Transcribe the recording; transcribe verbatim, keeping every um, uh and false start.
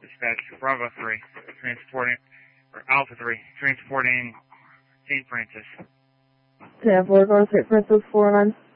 Dispatch Bravo three, transporting, or Alpha three, transporting Saint Francis. ten four, Saint Francis four nine.